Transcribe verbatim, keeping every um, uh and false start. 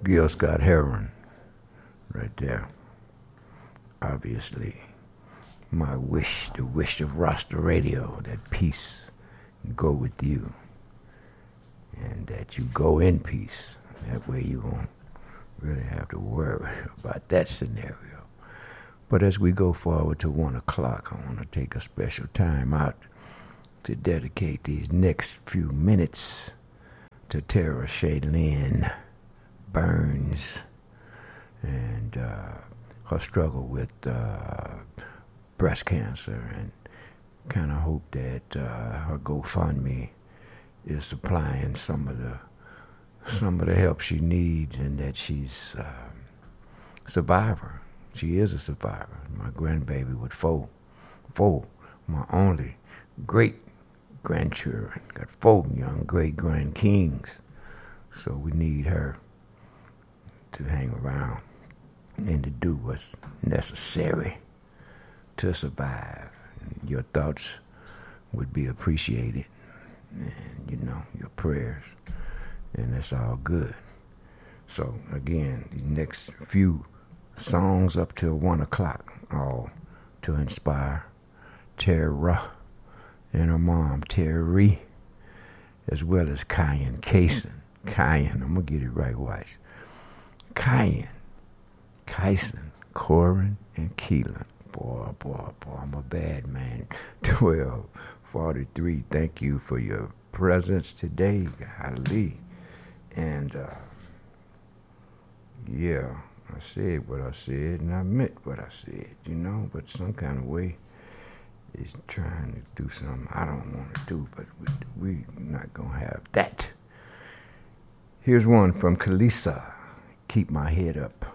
Gil Scott Heron, right there. Obviously, my wish, the wish of Rasta Radio, that peace go with you, and that you go in peace. That way you won't really have to worry about that scenario. But as we go forward to one o'clock, I want to take a special time out to dedicate these next few minutes to Tara Shaylin Burns and uh, her struggle with uh, breast cancer, and kind of hope that uh, her GoFundMe is supplying some of the some of the help she needs, and that she's uh, a survivor. She is a survivor. My grandbaby with four, four, my only great grandchildren, got four young great grand kings. So we need her to hang around and to do what's necessary to survive. And your thoughts would be appreciated, and you know, your prayers, and that's all good. So again, these next few songs up till one o'clock, all to inspire Tara and her mom, Terry, as well as Kyan Kaysen. Kyan, I'm gonna get it right, watch. Kyan, Kyson, Corin, and Keelan. Boy, boy, boy, I'm a bad man. twelve forty-three, thank you for your presence today, Ali. And, uh, yeah, I said what I said, and I meant what I said, you know, but some kind of way is trying to do something I don't want to do, but we, we not going to have that. Here's one from Kalisa, Keep My Head Up.